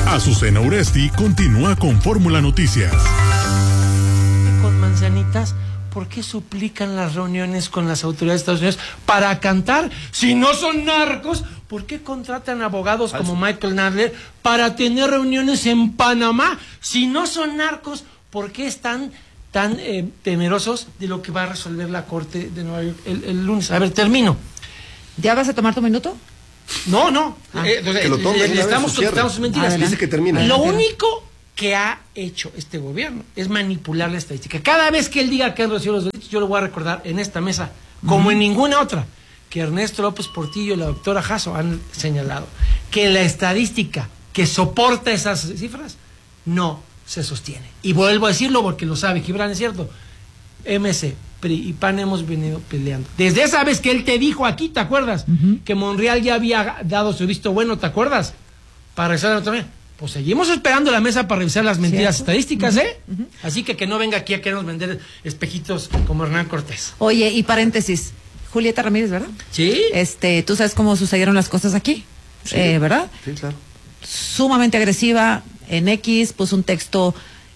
Azucena Uresti continúa con Fórmula Noticias. Con manzanitas, ¿por qué suplican las reuniones con las autoridades de Estados Unidos para cantar? Si no son narcos, ¿por qué contratan abogados como Michael Nadler para tener reuniones en Panamá? Si no son narcos, ¿por qué están tan temerosos de lo que va a resolver la Corte de Nueva York el lunes? A ver, termino. ¿Ya vas a tomar tu minuto? No. Que lo tome, le estamos contestando sus mentiras. Dice que termina. Lo único que ha hecho este gobierno es manipular la estadística. Cada vez que él diga que han recibido los delitos, yo lo voy a recordar en esta mesa, como en ninguna otra, que Ernesto López Portillo y la doctora Jasso han señalado que la estadística que soporta esas cifras no se sostiene. Y vuelvo a decirlo porque lo sabe Gibran, es cierto. MC, PRI y PAN hemos venido peleando. Desde esa vez que él te dijo aquí, ¿te acuerdas? Que Monreal ya había dado su visto bueno, ¿te acuerdas? Para revisar también. Pues seguimos esperando la mesa para revisar las mentiras estadísticas, Así que no venga aquí a querernos vender espejitos como Hernán Cortés. Oye, y paréntesis, Julieta Ramírez, ¿verdad? Sí. Tú sabes cómo sucedieron las cosas aquí, Sí. ¿Verdad? Sí, claro. Sumamente agresiva en X, puso un texto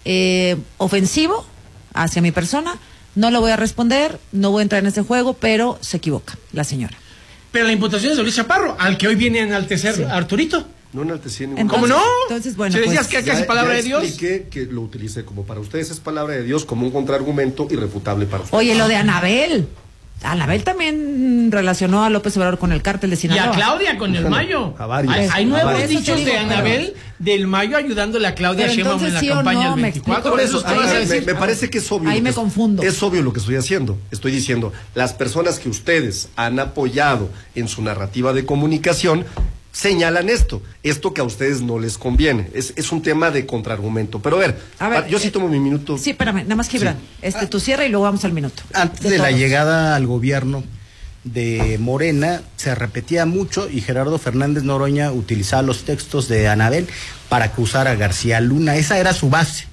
ofensivo hacia mi persona. No lo voy a responder, no voy a entrar en ese juego, pero se equivoca la señora. Pero la imputación es de Luis Chaparro, al que hoy viene a enaltecer Arturito. No enaltecí ningún. ¿Cómo no? Entonces, bueno, si pues, decías que casi palabra de Dios. Expliqué que lo utilicé como para ustedes es palabra de Dios, como un contraargumento irrefutable para ustedes. Oye, lo de Anabel. Anabel también relacionó a López Obrador con el cártel de Y Sinaloa. a Claudia con el Mayo. A varios. Hay nuevos varios. dichos de Anabel del Mayo ayudándole a Claudia Pero Sheinbaum en la entonces, ¿sí o campaña no? del Me 24. explico. Por eso, ¿Qué vas a decir? me parece que es obvio. Ahí me confundo. Es obvio lo que estoy haciendo. Estoy diciendo, las personas que ustedes han apoyado en su narrativa de comunicación señalan esto que a ustedes no les conviene. Es un tema de contraargumento. Pero a ver, yo sí tomo mi minuto. Sí, espérame, nada más Gibran. Tu cierre y luego vamos al minuto. Antes de la llegada al gobierno de Morena se repetía mucho y Gerardo Fernández Noroña utilizaba los textos de Anabel para acusar a García Luna. Esa era su base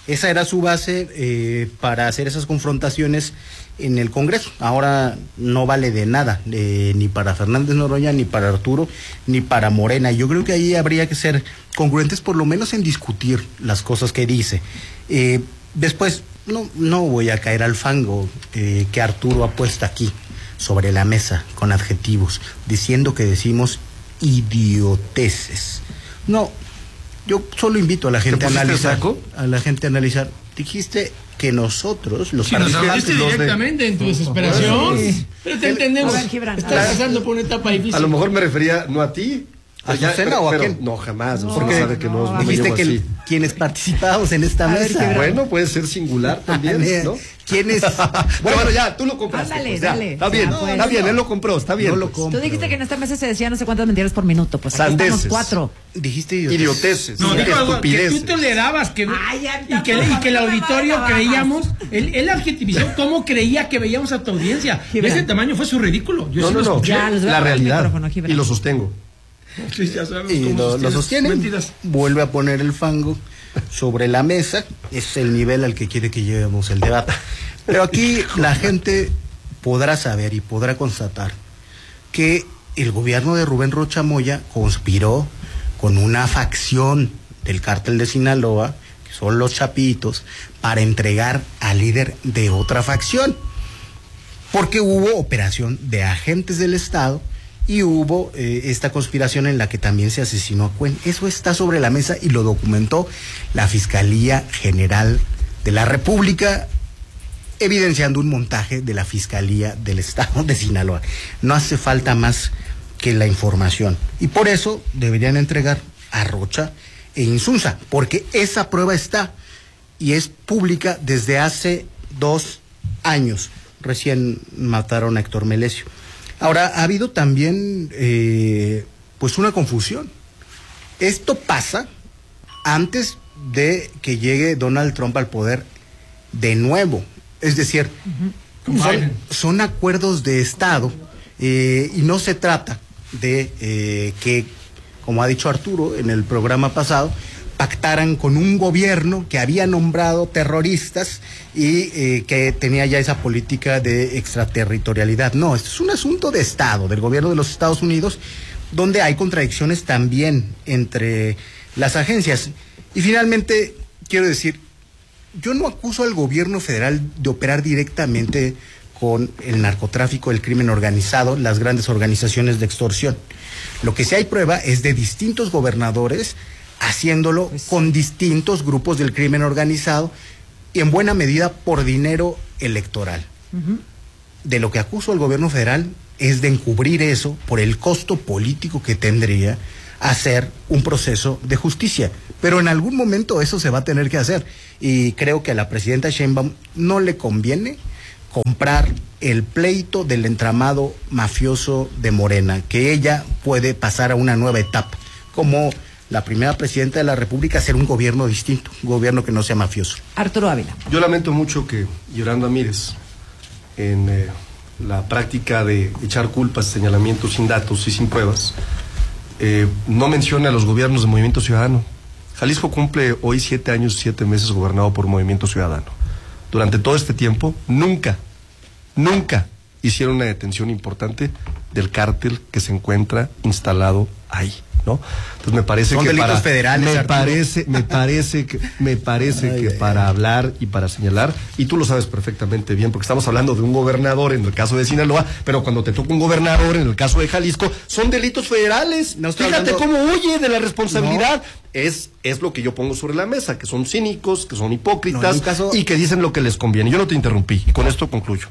para hacer esas confrontaciones en el Congreso. Ahora no vale de nada, ni para Fernández Noroña, ni para Arturo, ni para Morena. Yo creo que ahí habría que ser congruentes, por lo menos en discutir las cosas que dice. Después, no voy a caer al fango que Arturo ha puesto aquí sobre la mesa con adjetivos, diciendo que decimos idioteces. No, yo solo invito a la gente a analizar. Dijiste que nosotros, los nos hablaste directamente en tu desesperación. Sí. Pero te entendemos. A ver, Gibran, Estás pasando por una etapa difícil. A lo mejor me refería no a ti. ¿A Azucena o a quién? No, jamás. No, Porque sabe que no me dijiste llevo que así. quienes participábamos en esta mesa. Bueno, puede ser singular también, ¿no? ¿Quiénes? bueno, ya, tú lo compraste. Ándale, pues, ya. dale. Está bien, Pues. está bien, él lo compró, está bien. No lo pues. compro. Tú dijiste que en esta mesa se decía no sé cuántas mentiras por minuto, pues aquí Sandeces. estamos 4. Dijiste Idioteces. No, digo algo que estupideces. tú tolerabas que, Ay, ya, y que el auditorio ya, creíamos, él adjetivizó cómo creía que veíamos a tu audiencia. Gibran. Ese tamaño fue su ridículo. Yo sí lo escuché. Ya, les voy a La poner el realidad. micrófono, Gibran. Y lo sostengo. Sí, ya sabemos Y cómo lo sostiene, mentiras. vuelve a poner el fango sobre la mesa, es el nivel al que quiere que llevemos el debate. Pero aquí la gente podrá saber y podrá constatar que el gobierno de Rubén Rocha Moya conspiró con una facción del cártel de Sinaloa, que son los Chapitos, para entregar al líder de otra facción, porque hubo operación de agentes del Estado y hubo esta conspiración en la que también se asesinó a Cuen. Eso está sobre la mesa y lo documentó la Fiscalía General de la República, evidenciando un montaje de la Fiscalía del Estado de Sinaloa. No hace falta más que la información. Y por eso deberían entregar a Rocha e Insunza, porque esa prueba está y es pública desde hace 2 años. Recién mataron a Héctor Melesio. Ahora, ha habido también pues una confusión. Esto pasa antes de que llegue Donald Trump al poder de nuevo. Es decir, son acuerdos de Estado y no se trata de que, como ha dicho Arturo en el programa pasado, pactaran con un gobierno que había nombrado terroristas y que tenía ya esa política de extraterritorialidad. No, esto es un asunto de Estado, del gobierno de los Estados Unidos, donde hay contradicciones también entre las agencias. Y finalmente, quiero decir, yo no acuso al gobierno federal de operar directamente con el narcotráfico, el crimen organizado, las grandes organizaciones de extorsión. Lo que sí hay prueba es de distintos gobernadores haciéndolo con distintos grupos del crimen organizado y en buena medida por dinero electoral. De lo que acuso al gobierno federal es de encubrir eso por el costo político que tendría hacer un proceso de justicia. Pero en algún momento eso se va a tener que hacer. Y creo que a la presidenta Sheinbaum no le conviene comprar el pleito del entramado mafioso de Morena, que ella puede pasar a una nueva etapa, como la primera presidenta de la República, hacer un gobierno distinto, un gobierno que no sea mafioso. Arturo Ávila. Yo lamento mucho que Yolanda Mírez, en la práctica de echar culpas, señalamientos sin datos y sin pruebas, no mencione a los gobiernos de Movimiento Ciudadano. Jalisco cumple hoy 7 años y 7 meses gobernado por Movimiento Ciudadano. Durante todo este tiempo, nunca hicieron una detención importante del cártel que se encuentra instalado ahí, ¿no? Entonces me parece Son que delitos para federales, me parece que para hablar y para señalar, y tú lo sabes perfectamente bien, porque estamos hablando de un gobernador en el caso de Sinaloa, pero cuando te toca un gobernador en el caso de Jalisco, son delitos federales. No estoy Fíjate hablando... cómo huye de la responsabilidad. No. Es lo que yo pongo sobre la mesa, que son cínicos, que son hipócritas, y que dicen lo que les conviene. Yo no te interrumpí, y con esto concluyo.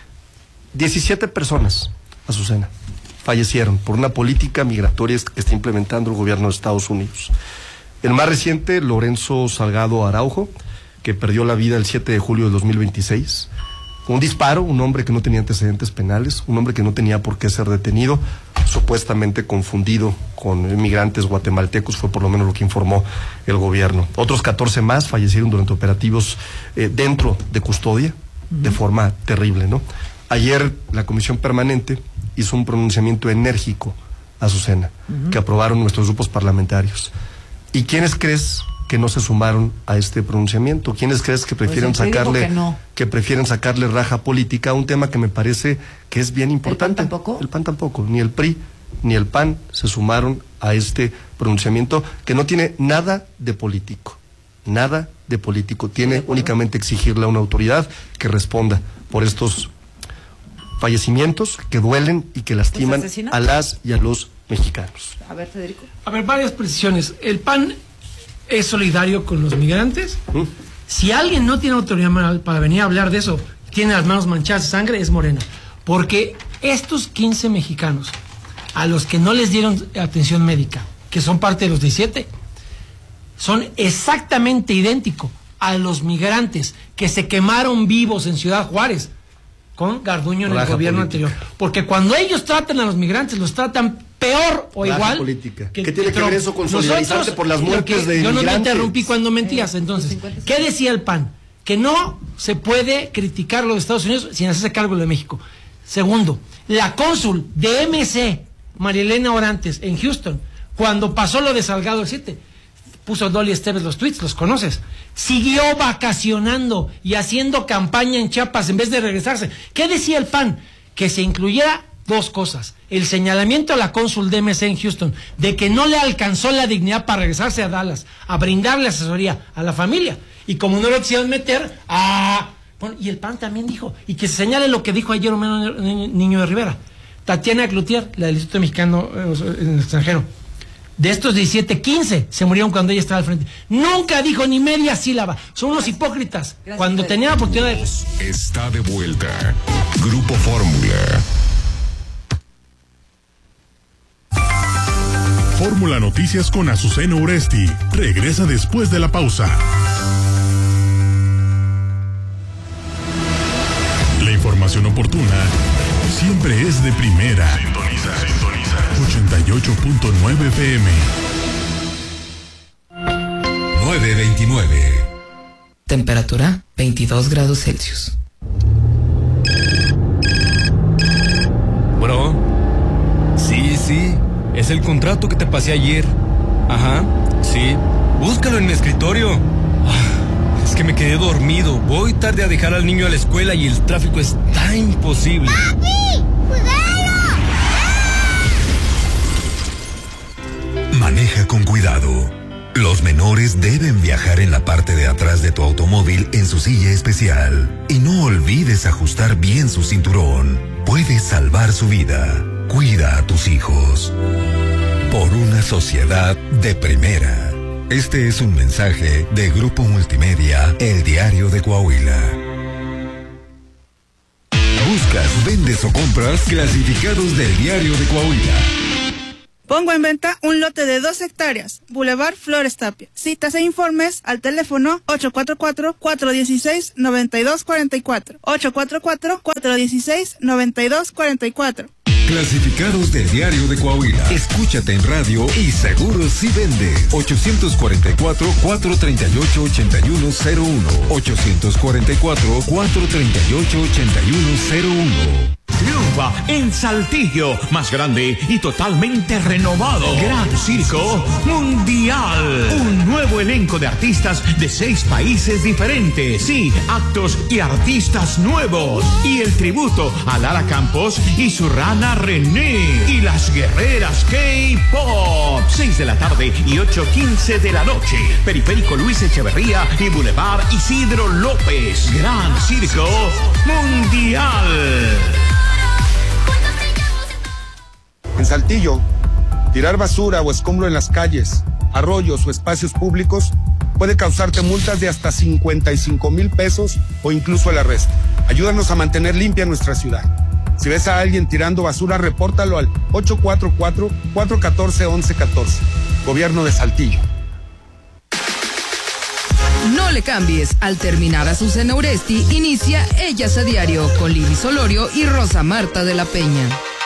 17 personas, Azucena, fallecieron por una política migratoria que está implementando el gobierno de Estados Unidos. El más reciente, Lorenzo Salgado Araujo, que perdió la vida el 7 de julio de 2026. Un disparo, un hombre que no tenía antecedentes penales, un hombre que no tenía por qué ser detenido, supuestamente confundido con inmigrantes guatemaltecos, fue por lo menos lo que informó el gobierno. Otros 14 más fallecieron durante operativos dentro de custodia, de forma terrible, ¿no? Ayer la Comisión Permanente hizo un pronunciamiento enérgico, Azucena, que aprobaron nuestros grupos parlamentarios. ¿Y quiénes crees que no se sumaron a este pronunciamiento? ¿Quiénes crees que prefieren prefieren sacarle raja política a un tema que me parece que es bien importante? ¿El PAN tampoco? El PAN tampoco, ni el PRI ni el PAN se sumaron a este pronunciamiento que no tiene nada de político. Nada de político, tiene únicamente exigirle a una autoridad que responda por estos fallecimientos que duelen y que lastiman a las y a los mexicanos. A ver, Federico. A ver, varias precisiones. El PAN es solidario con los migrantes. Si alguien no tiene autoridad moral para venir a hablar de eso, tiene las manos manchadas de sangre, es Morena. Porque estos 15 mexicanos a los que no les dieron atención médica, que son parte de los 17, son exactamente idénticos a los migrantes que se quemaron vivos en Ciudad Juárez con Garduño en el gobierno anterior. Porque cuando ellos tratan a los migrantes, los tratan peor o igual. Política. ¿Qué tiene que ver eso con solidarizarse por las muertes de inmigrantes? Yo no te interrumpí cuando mentías. Entonces, ¿qué decía el PAN? Que no se puede criticar lo de Estados Unidos sin hacerse cargo de México. Segundo, la cónsul de MC, María Elena Orantes, en Houston, cuando pasó lo de Salgado el 7, puso Dolly Esteves los tweets, los conoces, siguió vacacionando y haciendo campaña en Chiapas en vez de regresarse. ¿Qué decía el PAN? Que se incluyera dos cosas: el señalamiento a la cónsul de MC en Houston de que no le alcanzó la dignidad para regresarse a Dallas a brindarle asesoría a la familia, y como no lo quisieron meter, bueno, y el PAN también dijo, y que se señale lo que dijo ayer Homero Niño de Rivera, Tatiana Cloutier, la del Instituto Mexicano en el extranjero. De estos 17, 15 se murieron cuando ella estaba al frente. Nunca dijo ni media sílaba. Son unos hipócritas. Gracias, cuando tenía la oportunidad de... Está de vuelta Grupo Fórmula. Fórmula Noticias con Azucena Oresti regresa después de la pausa. La información oportuna siempre es de primera. Sintoniza 88.9 FM. 9:29. Temperatura 22 grados Celsius. Bro, sí, es el contrato que te pasé ayer. Ajá, sí, búscalo en mi escritorio. Es que me quedé dormido, voy tarde a dejar al niño a la escuela y el tráfico está imposible. ¡Papi! ¡Cuidado! Maneja con cuidado. Los menores deben viajar en la parte de atrás de tu automóvil en su silla especial. Y no olvides ajustar bien su cinturón. Puedes salvar su vida. Cuida a tus hijos. Por una sociedad de primera. Este es un mensaje de Grupo Multimedia, El Diario de Coahuila. Buscas, vendes o compras clasificados del Diario de Coahuila. Pongo en venta un lote de 2 hectáreas, Boulevard Flores Tapia. Citas e informes al teléfono 844-416-9244. 844-416-9244. Clasificados del Diario de Coahuila. Escúchate en radio y seguro si vendes. 844-438-8101. 844-438-8101. Triunfa en Saltillo, más grande y totalmente renovado. Gran Circo Mundial. Un nuevo elenco de artistas de 6 países diferentes. Sí, actos y artistas nuevos. Y el tributo a Lara Campos y su rana René. Y las guerreras K-Pop. 6 de la tarde y 8:15 de la noche. Periférico Luis Echeverría y Boulevard Isidro López. Gran Circo Mundial. En Saltillo, tirar basura o escombro en las calles, arroyos o espacios públicos puede causarte multas de hasta 55,000 pesos o incluso el arresto. Ayúdanos a mantener limpia nuestra ciudad. Si ves a alguien tirando basura, repórtalo al 844-414-1114. Gobierno de Saltillo. No le cambies. Al terminar Azucena Uresti, inicia Ellas a Diario con Libby Solorio y Rosa Marta de la Peña.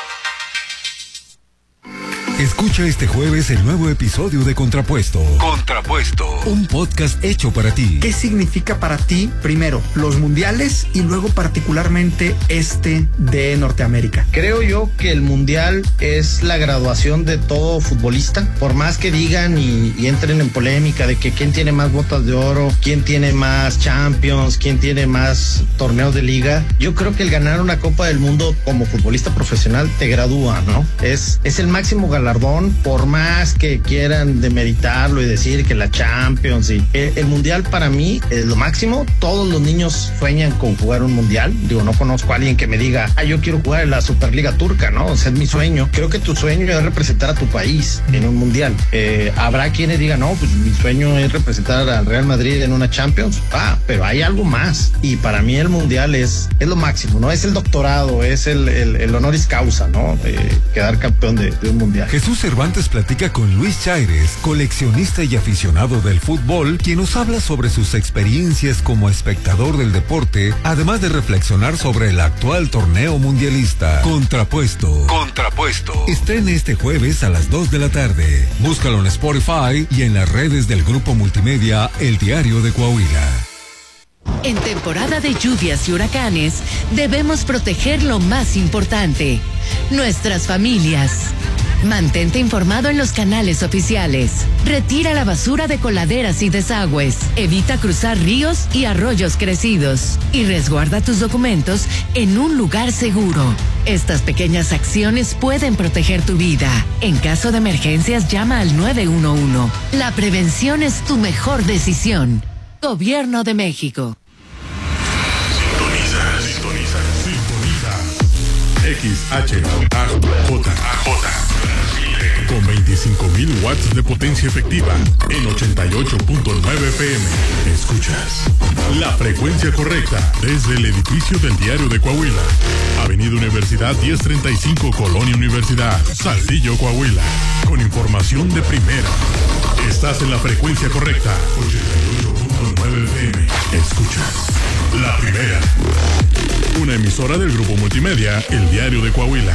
Escucha este jueves el nuevo episodio de Contrapuesto. Contrapuesto. Un podcast hecho para ti. ¿Qué significa para ti, primero, los mundiales y luego particularmente este de Norteamérica? Creo yo que el mundial es la graduación de todo futbolista. Por más que digan y entren en polémica de que quién tiene más botas de oro, quién tiene más Champions, quién tiene más torneos de liga, yo creo que el ganar una Copa del Mundo como futbolista profesional te gradúa, ¿no? Es el máximo galardón, por más que quieran demeritarlo y decir que la Champions y el mundial para mí es lo máximo. Todos los niños sueñan con jugar un mundial. Digo, no conozco a alguien que me diga, yo quiero jugar en la Superliga Turca, ¿no? O sea, es mi sueño. Creo que tu sueño es representar a tu país en un mundial. Habrá quienes digan, no, pues mi sueño es representar al Real Madrid en una Champions. Pero hay algo más. Y para mí el mundial es lo máximo, ¿no? Es el doctorado, es el honoris causa, ¿no? Quedar campeón de un mundial. Jesús Cervantes platica con Luis Chaires, coleccionista y aficionado del fútbol, quien nos habla sobre sus experiencias como espectador del deporte, además de reflexionar sobre el actual torneo mundialista. Contrapuesto. Contrapuesto. Estrena este jueves a las 2 de la tarde. Búscalo en Spotify y en las redes del Grupo Multimedia El Diario de Coahuila. En temporada de lluvias y huracanes, debemos proteger lo más importante, nuestras familias. Mantente informado en los canales oficiales. Retira la basura de coladeras y desagües. Evita cruzar ríos y arroyos crecidos. Y resguarda tus documentos en un lugar seguro. Estas pequeñas acciones pueden proteger tu vida. En caso de emergencias, llama al 911. La prevención es tu mejor decisión. Gobierno de México. Sintoniza. XHAJ. Con 25,000 watts de potencia efectiva en 88.9 FM. Escuchas la frecuencia correcta desde el edificio del Diario de Coahuila. Avenida Universidad 1035, Colonia Universidad, Saltillo, Coahuila. Con información de primera. Estás en la frecuencia correcta. 88.9 FM. Escuchas la primera. Una emisora del Grupo Multimedia, El Diario de Coahuila.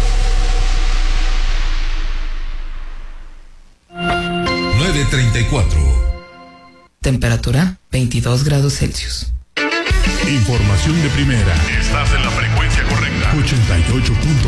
9:34. Temperatura 22 grados Celsius. Información de primera. Estás en la frecuencia correcta. 88.9